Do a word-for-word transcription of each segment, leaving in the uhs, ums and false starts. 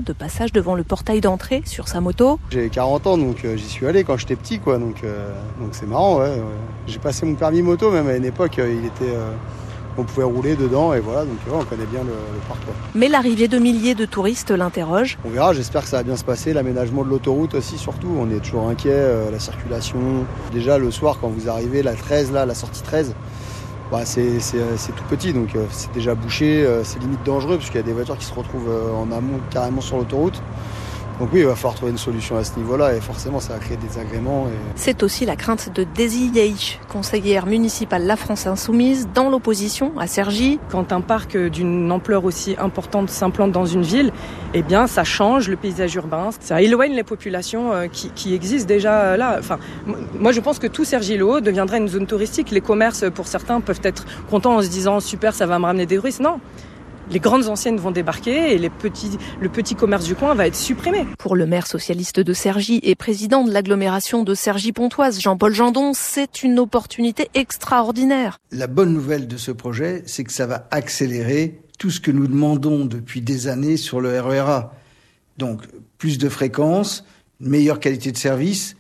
de passage devant le portail d'entrée sur sa moto. J'ai quarante ans, donc euh, j'y suis allé quand j'étais petit, quoi. Donc, euh, donc c'est marrant, ouais, ouais. J'ai passé mon permis moto, même à une époque, euh, il était... Euh... On pouvait rouler dedans et voilà, donc ouais, on connaît bien le, le parc. Ouais. Mais l'arrivée de milliers de touristes l'interroge. On verra, j'espère que ça va bien se passer, l'aménagement de l'autoroute aussi surtout, on est toujours inquiet, euh, la circulation. Déjà le soir quand vous arrivez, la treize, là, la sortie treize, bah, c'est, c'est, c'est tout petit, donc euh, c'est déjà bouché, euh, c'est limite dangereux parce qu'il y a des voitures qui se retrouvent euh, en amont carrément sur l'autoroute. Donc oui, il va falloir trouver une solution à ce niveau-là et forcément ça va créer des agréments. Et... C'est aussi la crainte de Daisy Yeich, conseillère municipale La France Insoumise, dans l'opposition à Cergy. Quand un parc d'une ampleur aussi importante s'implante dans une ville, eh bien ça change le paysage urbain, ça éloigne les populations qui, qui existent déjà là. Enfin, moi je pense que tout Cergy-le-Haut deviendrait une zone touristique. Les commerces pour certains peuvent être contents en se disant super, ça va me ramener des touristes. Non. Les grandes enseignes vont débarquer et les petits, le petit commerce du coin va être supprimé. Pour le maire socialiste de Cergy et président de l'agglomération de Cergy-Pontoise, Jean-Paul Jandon, c'est une opportunité extraordinaire. La bonne nouvelle de ce projet, c'est que ça va accélérer tout ce que nous demandons depuis des années sur le R E R A. Donc, plus de fréquences, une meilleure qualité de service.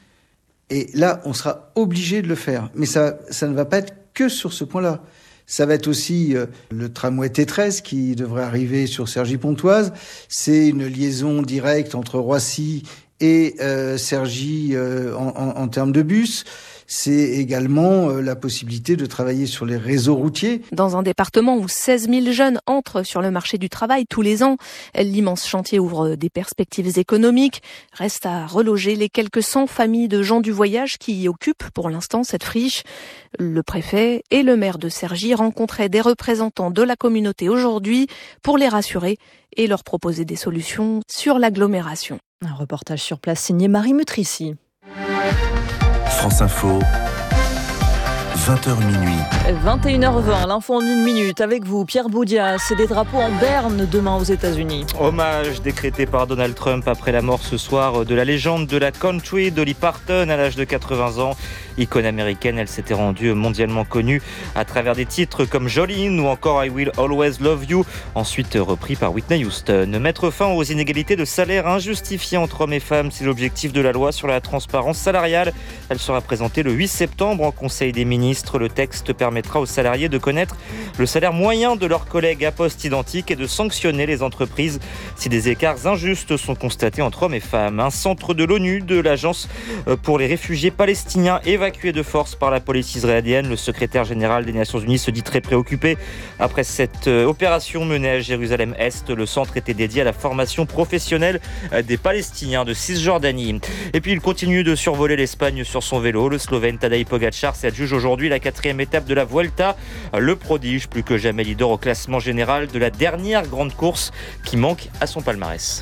Et là, on sera obligé de le faire. Mais ça, ça ne va pas être que sur ce point-là. Ça va être aussi euh, le tramway T treize qui devrait arriver sur Cergy-Pontoise. C'est une liaison directe entre Roissy et euh, Cergy euh, en, en, en termes de bus. C'est également euh, la possibilité de travailler sur les réseaux routiers. Dans un département où seize mille jeunes entrent sur le marché du travail tous les ans, l'immense chantier ouvre des perspectives économiques. Reste à reloger les quelques cent familles de gens du voyage qui y occupent pour l'instant cette friche. Le préfet et le maire de Cergy rencontraient des représentants de la communauté aujourd'hui pour les rassurer et leur proposer des solutions sur l'agglomération. Un reportage sur place signé Marie Mutrici. France Info, vingt heures minuit. vingt et une heures vingt, l'info en une minute. Avec vous, Pierre Boudias, c'est des drapeaux en berne demain aux États-Unis. Hommage décrété par Donald Trump après la mort ce soir de la légende de la country, Dolly Parton, à l'âge de quatre-vingts ans. Icône américaine, elle s'était rendue mondialement connue à travers des titres comme Jolene ou encore I Will Always Love You, ensuite repris par Whitney Houston. Mettre fin aux inégalités de salaire injustifiées entre hommes et femmes, c'est l'objectif de la loi sur la transparence salariale. Elle sera présentée le huit septembre en Conseil des ministres. Le texte permettra aux salariés de connaître le salaire moyen de leurs collègues à poste identique et de sanctionner les entreprises si des écarts injustes sont constatés entre hommes et femmes. Un centre de l'ONU, de l'Agence pour les réfugiés palestiniens évacués de force par la police israélienne. Le secrétaire général des Nations Unies se dit très préoccupé. Après cette opération menée à Jérusalem-Est, le centre était dédié à la formation professionnelle des Palestiniens de Cisjordanie. Et puis il continue de survoler l'Espagne sur son vélo. Le Slovène Tadej Pogačar s'adjuge aujourd'hui la quatrième étape de la Vuelta. Le prodige, plus que jamais leader au classement général de la dernière grande course qui manque à son palmarès.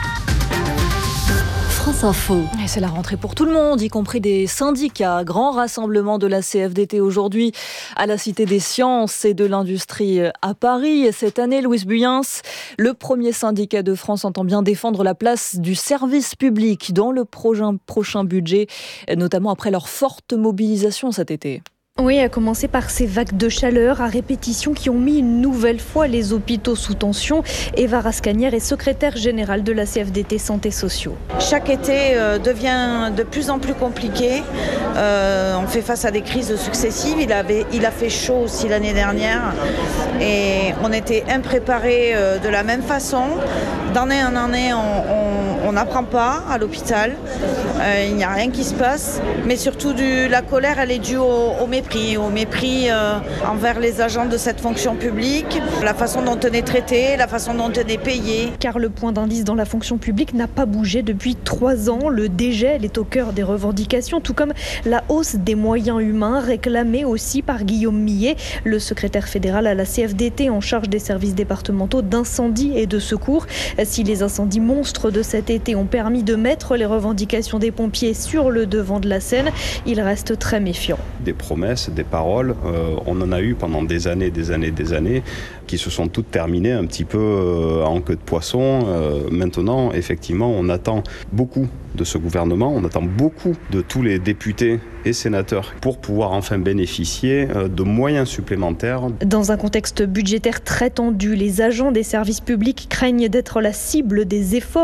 France Info. Et c'est la rentrée pour tout le monde, y compris des syndicats. Grand rassemblement de la C F D T aujourd'hui à la Cité des Sciences et de l'Industrie à Paris. Et cette année, Louise Buyens, le premier syndicat de France, entend bien défendre la place du service public dans le prochain, prochain budget, notamment après leur forte mobilisation cet été. Oui, à commencer par ces vagues de chaleur à répétition qui ont mis une nouvelle fois les hôpitaux sous tension. Eva Rascanière est secrétaire générale de la C F D T Santé Sociaux. Chaque été euh, devient de plus en plus compliqué. Euh, on fait face à des crises successives. Il, avait, il a fait chaud aussi l'année dernière et on était impréparés euh, de la même façon. D'année en année, on n'apprend pas à l'hôpital. Euh, il n'y a rien qui se passe. Mais surtout, du, la colère, elle est due au, au mépris. Au mépris euh, envers les agents de cette fonction publique, la façon dont on est traité, la façon dont on est payé. Car le point d'indice dans la fonction publique n'a pas bougé depuis trois ans. Le dégel est au cœur des revendications, tout comme la hausse des moyens humains, réclamée aussi par Guillaume Millet, le secrétaire fédéral à la C F D T en charge des services départementaux d'incendie et de secours. Si les incendies monstres de cet été ont permis de mettre les revendications des pompiers sur le devant de la scène, il reste très méfiant. Des promesses, des paroles, euh, on en a eu pendant des années, des années, des années, qui se sont toutes terminées un petit peu euh, en queue de poisson. Euh, maintenant, effectivement, on attend beaucoup de ce gouvernement, on attend beaucoup de tous les députés et sénateurs pour pouvoir enfin bénéficier de moyens supplémentaires. Dans un contexte budgétaire très tendu, les agents des services publics craignent d'être la cible des efforts